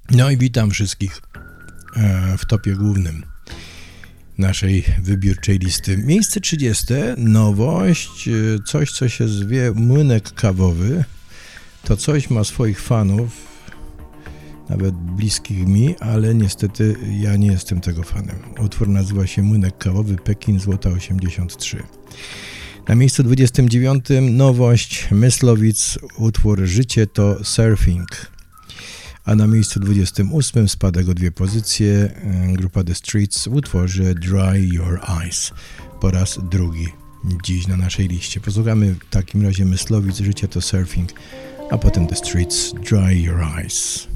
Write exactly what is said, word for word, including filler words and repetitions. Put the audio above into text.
No i witam wszystkich w topie głównym naszej wybiórczej listy. Miejsce trzydzieste, nowość, coś co się zwie młynek kawowy. To coś ma swoich fanów, nawet bliskich mi, ale niestety ja nie jestem tego fanem. Utwór nazywa się Młynek kawowy, Pekin, Złota osiemdziesiąt trzy. Na miejscu dwudziestym dziewiątym nowość, Myslowic, utwór Życie to surfing. A na miejscu dwudziestym ósmym spadek o dwie pozycje grupa The Streets w utworze Dry Your Eyes. Po raz drugi dziś na naszej liście. Posłuchamy w takim razie Myslowic, Życie to surfing, a potem The Streets, Dry Your Eyes.